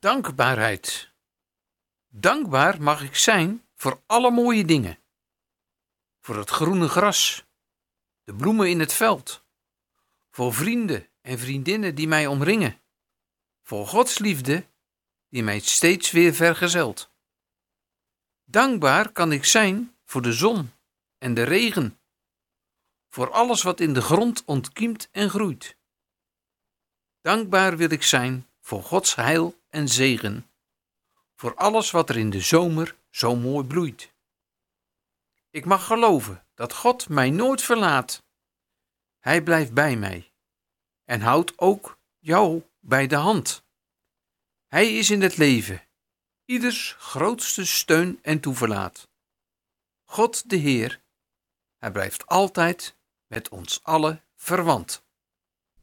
Dankbaarheid. Dankbaar mag ik zijn voor alle mooie dingen. Voor het groene gras, de bloemen in het veld. Voor vrienden en vriendinnen die mij omringen. Voor Gods liefde die mij steeds weer vergezelt. Dankbaar kan ik zijn voor de zon en de regen. Voor alles wat in de grond ontkiemt en groeit. Dankbaar wil ik zijn voor Gods heil en zegen. Voor alles wat er in de zomer zo mooi bloeit. Ik mag geloven dat God mij nooit verlaat. Hij blijft bij mij en houdt ook jou bij de hand. Hij is in het leven ieders grootste steun en toeverlaat. God de Heer, hij blijft altijd met ons allen verwant.